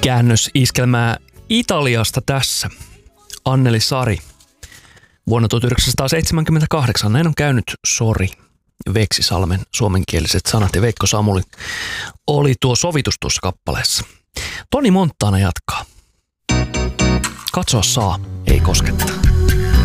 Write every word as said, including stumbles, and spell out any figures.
Käännösiskelmää Italiasta tässä. Anneli Sari. Vuonna tuhatyhdeksänsataaseitsemänkymmentäkahdeksan näin on käynyt Sori. Veksisalmen suomenkieliset sanat ja Veikko Samuli oli tuo sovitus tuossa kappaleessa. Toni Montana jatkaa. Katsoa saa, ei kosketa.